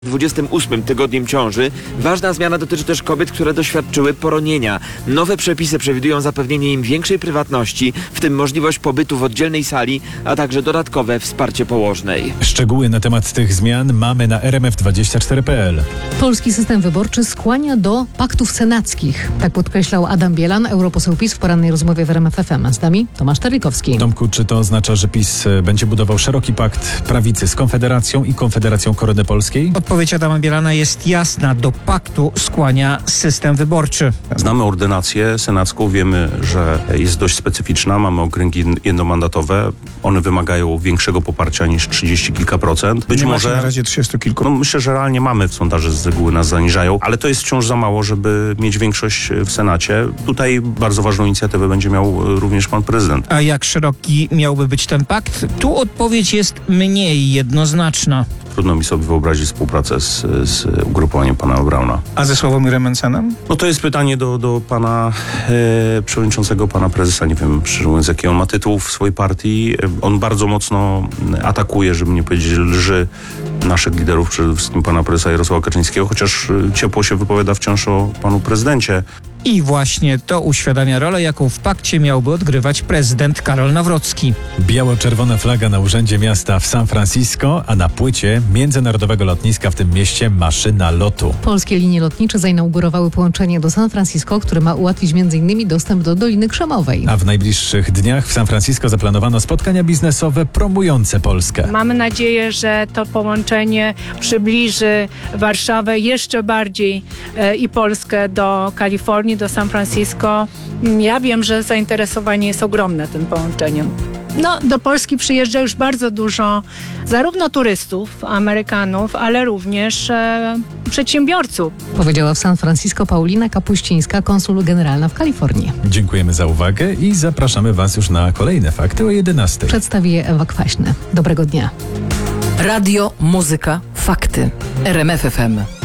28 tygodniem ciąży. Ważna zmiana dotyczy też kobiet, które doświadczyły poronienia. Nowe przepisy przewidują zapewnienie im większej prywatności, w tym możliwość pobytu w oddzielnej sali, a także dodatkowe wsparcie położnej. Szczegóły na temat tych zmian mamy na rmf24.pl. Polski system wyborczy skłania do paktów senackich. Tak podkreślał Adam Bielan, europoseł PiS w porannej rozmowie w RMF FM. Z nami Tomasz Terlikowski. Tomku, czy to oznacza, że PiS będzie budował szeroki pakt prawicy z Konfederacją i Konfederacją Korony Polskiej? Odpowiedź Adama Bielana jest jasna. Do paktu skłania system wyborczy. Znamy ordynację senacką, wiemy, że jest dość specyficzna. Mamy okręgi jednomandatowe. One wymagają większego poparcia niż 30 kilka procent. Być Nie może macie na razie 30 kilku. No, myślę, że realnie mamy w sondaży, z reguły nas zaniżają, ale to jest wciąż za mało, żeby mieć większość w Senacie. Tutaj bardzo ważną inicjatywę będzie miał również pan prezydent. A jak szeroki miałby być ten pakt? Tu odpowiedź jest mniej jednoznaczna. Trudno mi sobie wyobrazić współpracę z ugrupowaniem pana Brauna. A ze Sławomirem Mencenem? No to jest pytanie do pana przewodniczącego, pana prezesa. Nie wiem, szczerze mówiąc, jaki on ma tytuł w swojej partii. On bardzo mocno atakuje, żeby nie powiedzieć lży, naszych liderów, przede wszystkim pana prezesa Jarosława Kaczyńskiego, chociaż ciepło się wypowiada wciąż o panu prezydencie. I właśnie to uświadamia rolę, jaką w pakcie miałby odgrywać prezydent Karol Nawrocki. Biało-czerwona flaga na urzędzie miasta w San Francisco, a na płycie międzynarodowego lotniska w tym mieście maszyna lotu. Polskie linie lotnicze zainaugurowały połączenie do San Francisco, które ma ułatwić m.in. dostęp do Doliny Krzemowej. A w najbliższych dniach w San Francisco zaplanowano spotkania biznesowe promujące Polskę. Mamy nadzieję, że to połączenie przybliży Warszawę jeszcze bardziej i Polskę do Kalifornii, do San Francisco. Ja wiem, że zainteresowanie jest ogromne tym połączeniem. No, do Polski przyjeżdża już bardzo dużo zarówno turystów, Amerykanów, ale również przedsiębiorców. Powiedziała w San Francisco Paulina Kapuścińska, konsul generalna w Kalifornii. Dziękujemy za uwagę i zapraszamy Was już na kolejne fakty o 11:00. Przedstawi je Ewa Kwaśny. Dobrego dnia. Radio, muzyka, fakty. RMF FM.